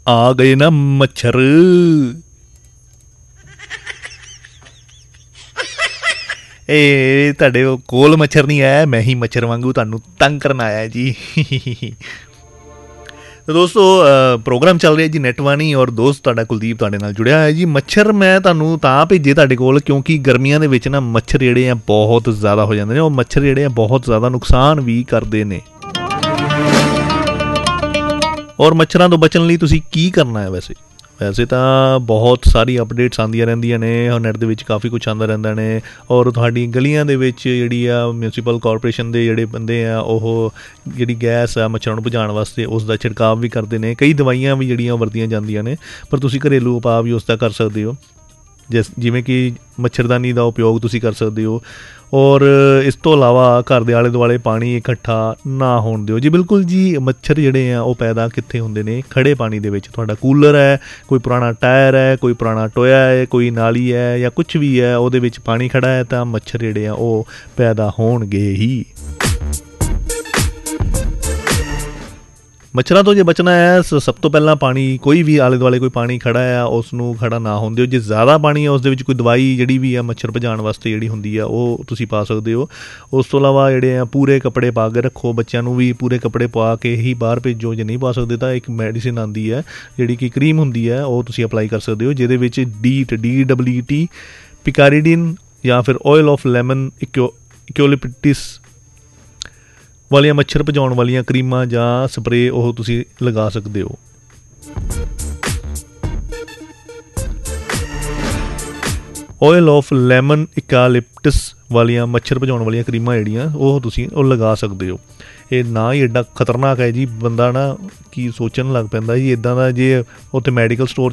ਆ ਗਏ ਨਾ ਮੱਛਰ। ਇਹ ਤੁਹਾਡੇ ਕੋਲ ਮੱਛਰ ਨਹੀਂ ਆਇਆ, ਮੈਂ ਹੀ ਮੱਛਰ ਵਾਂਗੂ ਤੁਹਾਨੂੰ ਤੰਗ ਕਰਨ ਆਇਆ ਜੀ। ਦੋਸਤੋ ਪ੍ਰੋਗਰਾਮ ਚੱਲ ਰਿਹਾ ਜੀ ਨੈਟਵਾਣੀ, ਔਰ ਦੋਸਤ ਤੁਹਾਡਾ ਕੁਲਦੀਪ ਤੁਹਾਡੇ ਨਾਲ ਜੁੜਿਆ ਹੋਇਆ ਜੀ। ਮੱਛਰ ਮੈਂ ਤੁਹਾਨੂੰ ਤਾਂ ਭੇਜੇ ਤੁਹਾਡੇ ਕੋਲ ਕਿਉਂਕਿ ਗਰਮੀਆਂ ਦੇ ਵਿੱਚ ਨਾ ਮੱਛਰ ਜਿਹੜੇ ਆ ਬਹੁਤ ਜ਼ਿਆਦਾ ਹੋ ਜਾਂਦੇ ਨੇ, ਉਹ ਮੱਛਰ ਜਿਹੜੇ ਆ ਬਹੁਤ ਜ਼ਿਆਦਾ ਨੁਕਸਾਨ ਵੀ ਕਰਦੇ ਨੇ। ਔਰ ਮੱਛਰਾਂ ਤੋਂ ਬਚਣ ਲਈ ਤੁਸੀਂ ਕੀ ਕਰਨਾ ਹੈ? ਵੈਸੇ ਤਾਂ ਬਹੁਤ ਸਾਰੀ ਅਪਡੇਟਸ ਆਉਂਦੀਆਂ ਰਹਿੰਦੀਆਂ ਨੇ, ਨੈੱਟ ਦੇ ਵਿੱਚ ਕਾਫੀ ਕੁਛ ਆਉਂਦਾ ਰਹਿੰਦਾ ਨੇ। ਔਰ ਤੁਹਾਡੀ ਗਲੀਆਂ ਦੇ ਵਿੱਚ ਜਿਹੜੀ ਆ ਮਿਊਨਸੀਪਲ ਕਾਰਪੋਰੇਸ਼ਨ ਦੇ ਜਿਹੜੇ ਬੰਦੇ ਆ ਉਹ ਜਿਹੜੀ ਗੈਸ ਆ ਮੱਛਰਾਂ ਨੂੰ ਭਜਾਉਣ ਵਾਸਤੇ ਉਸ ਦਾ ਛਿੜਕਾਅ ਵੀ ਕਰਦੇ ਨੇ। ਕਈ ਦਵਾਈਆਂ ਵੀ ਜਿਹੜੀਆਂ ਵਰਤੀਆਂ ਜਾਂਦੀਆਂ ਨੇ, ਪਰ ਤੁਸੀਂ ਘਰੇਲੂ ਉਪਾਅ ਵੀ ਉਸ ਦਾ ਕਰ ਸਕਦੇ ਹੋ, ਜਿਵੇਂ ਕਿ ਮੱਛਰਦਾਨੀ ਦਾ ਉਪਯੋਗ ਤੁਸੀਂ ਕਰ ਸਕਦੇ ਹੋ। ਔਰ ਇਸ ਤੋਂ ਇਲਾਵਾ ਘਰ ਦੇ ਆਲੇ ਦੁਆਲੇ ਪਾਣੀ ਇਕੱਠਾ ਨਾ ਹੋਣ ਦਿਓ ਜੀ। ਬਿਲਕੁਲ ਜੀ, ਮੱਛਰ ਜਿਹੜੇ ਆ ਉਹ ਪੈਦਾ ਕਿੱਥੇ ਹੁੰਦੇ ਨੇ? ਖੜੇ ਪਾਣੀ ਦੇ ਵਿੱਚ। ਤੁਹਾਡਾ ਕੂਲਰ ਹੈ, ਕੋਈ ਪੁਰਾਣਾ ਟਾਇਰ ਹੈ, ਕੋਈ ਪੁਰਾਣਾ ਟੋਇਆ ਹੈ, ਕੋਈ ਨਾਲੀ ਹੈ ਜਾਂ ਕੁਛ ਵੀ ਹੈ, ਉਹਦੇ ਵਿੱਚ ਪਾਣੀ ਖੜਾ ਹੈ ਤਾਂ ਮੱਛਰ ਜਿਹੜੇ ਆ ਉਹ ਪੈਦਾ ਹੋਣਗੇ ਹੀ। ਮੱਛਰਾਂ ਤੋਂ ਜੇ ਬਚਣਾ ਹੈ ਸਭ ਤੋਂ ਪਹਿਲਾਂ ਪਾਣੀ, ਕੋਈ ਵੀ ਆਲੇ ਦੁਆਲੇ ਕੋਈ ਪਾਣੀ ਖੜਾ ਆ ਉਸ ਨੂੰ ਖੜਾ ਨਾ ਹੋਣ ਦਿਓ। ਜੇ ਜ਼ਿਆਦਾ ਪਾਣੀ ਹੈ ਉਸ ਦੇ ਵਿੱਚ ਕੋਈ ਦਵਾਈ ਜਿਹੜੀ ਵੀ ਆ ਮੱਛਰ ਭਜਾਉਣ ਵਾਸਤੇ ਜਿਹੜੀ ਹੁੰਦੀ ਆ ਉਹ ਤੁਸੀਂ ਪਾ ਸਕਦੇ ਹੋ। ਉਸ ਤੋਂ ਇਲਾਵਾ ਜਿਹੜੇ ਆ ਪੂਰੇ ਕੱਪੜੇ ਪਾ ਕੇ ਰੱਖੋ, ਬੱਚਿਆਂ ਨੂੰ ਵੀ ਪੂਰੇ ਕੱਪੜੇ ਪਾ ਕੇ ਹੀ ਬਾਹਰ ਭੇਜੋ। ਜੇ ਨਹੀਂ ਪਾ ਸਕਦੇ ਤਾਂ ਇੱਕ ਮੈਡੀਸਿਨ ਆਉਂਦੀ ਹੈ ਜਿਹੜੀ ਕਿ ਕਰੀਮ ਹੁੰਦੀ ਹੈ, ਉਹ ਤੁਸੀਂ ਅਪਲਾਈ ਕਰ ਸਕਦੇ ਹੋ, ਜਿਹਦੇ ਵਿੱਚ DEET ਪਿਕਾਰੀਡਿਨ ਜਾਂ ਫਿਰ ਆਇਲ ਆਫ ਲੈਮਨ ਇਕੋਲਿਪਟਿਸ ਵਾਲੀਆਂ ਮੱਛਰ ਭਜਾਉਣ ਵਾਲੀਆਂ ਕਰੀਮਾਂ ਜਾਂ ਸਪਰੇਅ ਉਹ ਤੁਸੀਂ ਲਗਾ ਸਕਦੇ ਹੋ। ਆਇਲ ਆਫ ਲੈਮਨ ਇਕਾਲਿਪਟਸ ਵਾਲੀਆਂ ਮੱਛਰ ਭਜਾਉਣ ਵਾਲੀਆਂ ਕਰੀਮਾਂ ਜਿਹੜੀਆਂ ਉਹ ਤੁਸੀਂ ਉਹ ਲਗਾ ਸਕਦੇ ਹੋ। ਇਹ ਨਾ ਹੀ ਐਡਾ ਖਤਰਨਾਕ ਹੈ ਜੀ, ਬੰਦਾ ਨਾ ਕੀ ਸੋਚਣ ਲੱਗ ਪੈਂਦਾ ਜੀ ਇੱਦਾਂ ਦਾ। ਜੇ ਉੱਥੇ ਮੈਡੀਕਲ ਸਟੋਰ